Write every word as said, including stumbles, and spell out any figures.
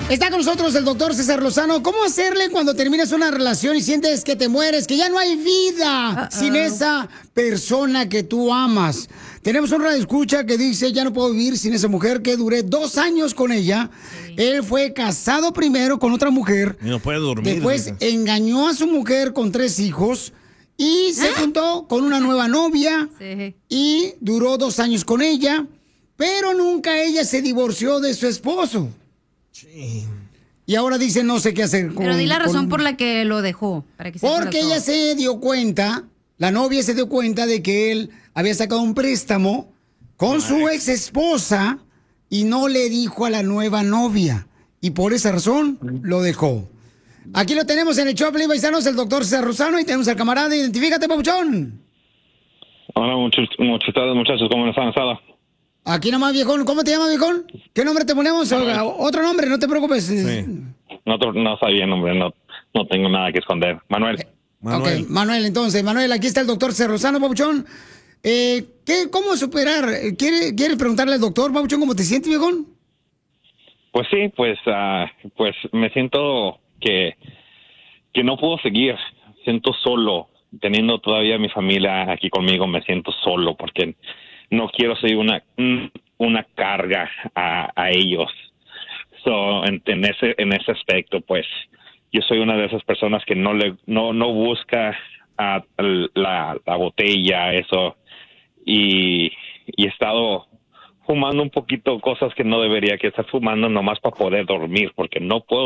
Está con nosotros el doctor César Lozano. ¿Cómo hacerle cuando terminas una relación y sientes que te mueres, que ya no hay vida Uh-oh. sin esa persona que tú amas? Tenemos un radioescucha que dice, ya no puedo vivir sin esa mujer, que duré dos años con ella. Sí. Él fue casado primero con otra mujer. Y no puede dormir. Después dices. engañó a su mujer con tres hijos y se juntó con una nueva novia. Sí. Y duró dos años con ella, pero nunca ella se divorció de su esposo. Sí. Y ahora dice no sé qué hacer con... Pero di la razón con... por la que lo dejó. Para que Porque ella se dio cuenta, la novia se dio cuenta de que él había sacado un préstamo con su ex esposa y no le dijo a la nueva novia. Y por esa razón lo dejó. Aquí lo tenemos en el show, paisanos, el doctor César Lozano, y tenemos al camarada. Identifícate, papuchón. Hola, muchos, muchos tardes, muchachos. ¿Cómo están? ¿Sala? Aquí nomás, viejón. ¿Cómo te llamas, viejón? ¿Qué nombre te ponemos? Manuel. Otro nombre, no te preocupes. Sí. No, no sabía el nombre, no, no tengo nada que esconder. Manuel. Eh, Manuel. Ok, Manuel, entonces. Manuel, aquí está el doctor César Lozano, papuchón. Eh, ¿qué, ¿Cómo superar? ¿Quieres, ¿Quieres preguntarle al doctor, papuchón, cómo te sientes, viejón? Pues sí, pues, uh, pues me siento que, que no puedo seguir. Siento solo. Teniendo todavía mi familia aquí conmigo, me siento solo porque no quiero ser una, una carga a, a ellos. So, en, en ese en ese aspecto, pues, yo soy una de esas personas que no le no no busca a, la, la botella, eso, y, y he estado fumando un poquito cosas que no debería que estar fumando nomás para poder dormir, porque no puedo